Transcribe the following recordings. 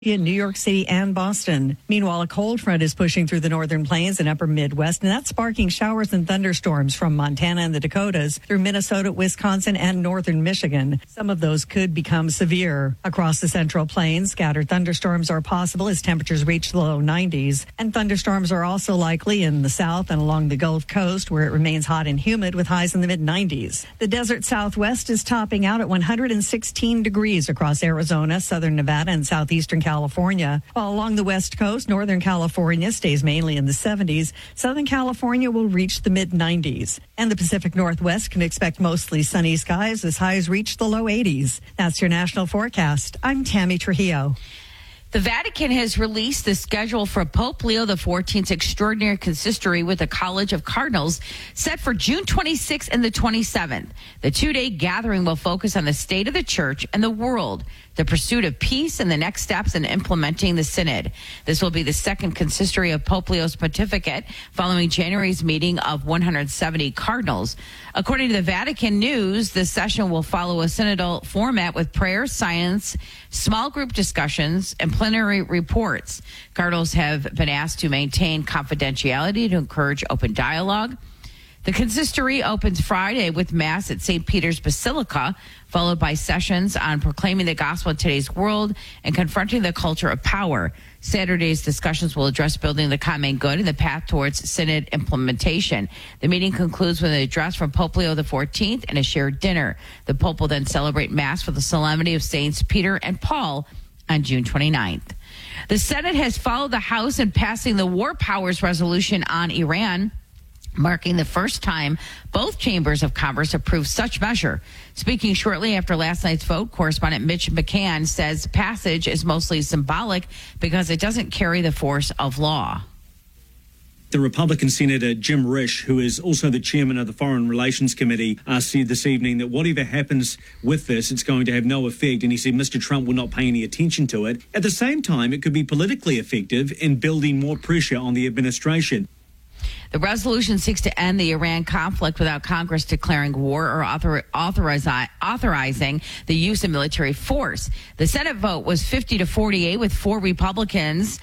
in New York City and Boston. Meanwhile, a cold front is pushing through the northern plains and upper Midwest, and that's sparking showers and thunderstorms from Montana and the Dakotas through Minnesota, Wisconsin, and northern Michigan. Some of those could become severe. Across the central plains, scattered thunderstorms are possible as temperatures reach the low 90s, and thunderstorms are also likely in the south and along the Gulf Coast, where it remains hot and humid with highs in the mid-90s. The desert Southwest is topping out at 116 degrees across Arizona, southern Nevada, and southeastern California. While along the West Coast, Northern California stays mainly in the 70s. Southern California will reach the mid-90s. And the Pacific Northwest can expect mostly sunny skies as highs reach the low 80s. That's your national forecast. I'm Tammy Trujillo. The Vatican has released the schedule for Pope Leo XIV's extraordinary consistory with the College of Cardinals set for June 26th and the 27th. The two-day gathering will focus on the state of the church and the world, the pursuit of peace, and the next steps in implementing the synod. This will be the second consistory of Pope Leo's pontificate following January's meeting of 170 cardinals. According to the Vatican News, the session will follow a synodal format with prayer, science, small group discussions, and plenary reports. Cardinals have been asked to maintain confidentiality to encourage open dialogue. The consistory opens Friday with Mass at St. Peter's Basilica, followed by sessions on proclaiming the gospel in today's world and confronting the culture of power. Saturday's discussions will address building the common good and the path towards synod implementation. The meeting concludes with an address from Pope Leo XIV and a shared dinner. The Pope will then celebrate Mass for the solemnity of Saints Peter and Paul on June 29th. The Senate has followed the House in passing the War Powers Resolution on Iran, marking the first time both chambers of Congress approved such measure. Speaking shortly after last night's vote, correspondent Mitch McCann says passage is mostly symbolic because it doesn't carry the force of law. The Republican Senator Jim Risch, who is also the chairman of the Foreign Relations Committee, said this evening that whatever happens with this, it's going to have no effect. And he said Mr. Trump will not pay any attention to it. At the same time, it could be politically effective in building more pressure on the administration. The resolution seeks to end the Iran conflict without Congress declaring war or authorizing the use of military force. The Senate vote was 50-48 with 4 Republicans,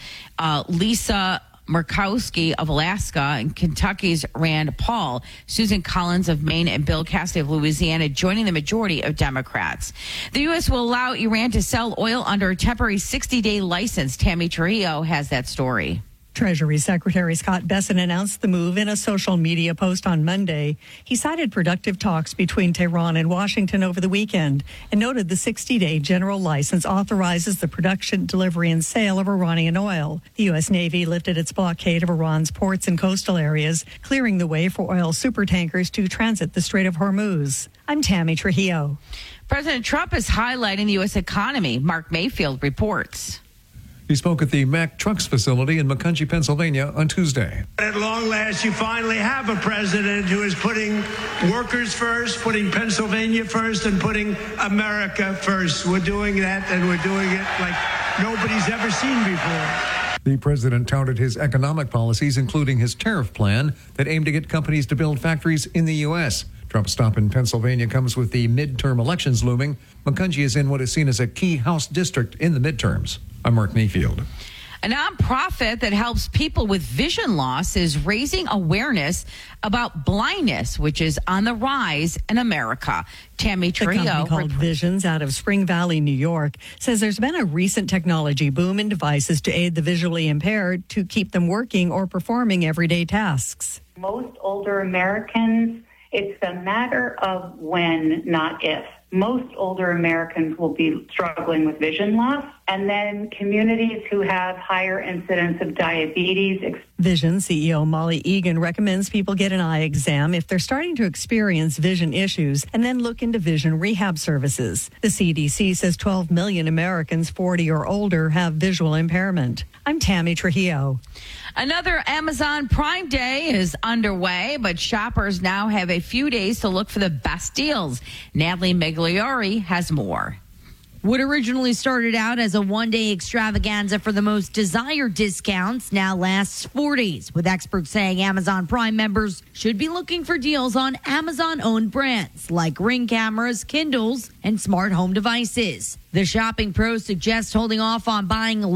Lisa Murkowski of Alaska and Kentucky's Rand Paul, Susan Collins of Maine, and Bill Cassidy of Louisiana joining the majority of Democrats. The U.S. will allow Iran to sell oil under a temporary 60-day license. Tammy Trujillo has that story. Treasury Secretary Scott Bessent announced the move in a social media post on Monday. He cited productive talks between Tehran and Washington over the weekend and noted the 60-day general license authorizes the production, delivery, and sale of Iranian oil. The U.S. Navy lifted its blockade of Iran's ports and coastal areas, clearing the way for oil supertankers to transit the Strait of Hormuz. I'm Tammy Trujillo. President Trump is highlighting the U.S. economy. Mark Mayfield reports. He spoke at the Mack Trucks facility in Macungie, Pennsylvania on Tuesday. At long last, you finally have a president who is putting workers first, putting Pennsylvania first, and putting America first. We're doing that, and we're doing it like nobody's ever seen before. The president touted his economic policies, including his tariff plan that aimed to get companies to build factories in the U.S. Trump's stop in Pennsylvania comes with the midterm elections looming. Macungie is in what is seen as a key House district in the midterms. I'm Mark Mayfield. A nonprofit that helps people with vision loss is raising awareness about blindness, which is on the rise in America. Tammy Trujillo. The company called Visions out of Spring Valley, New York, says there's been a recent technology boom in devices to aid the visually impaired to keep them working or performing everyday tasks. Most older Americans, it's a matter of when, not if. Most older Americans will be struggling with vision loss, and then communities who have higher incidence of diabetes. Vision CEO Molly Egan recommends people get an eye exam if they're starting to experience vision issues and then look into vision rehab services. The CDC says 12 million Americans 40 or older have visual impairment. I'm Tammy Trujillo. Another Amazon Prime Day is underway, but shoppers now have a few days to look for the best deals. Natalie Migliori has more. What originally started out as a one-day extravaganza for the most desired discounts now lasts 4 days, with experts saying Amazon Prime members should be looking for deals on Amazon-owned brands like Ring cameras, Kindles, and smart home devices. The shopping pros suggest holding off on buying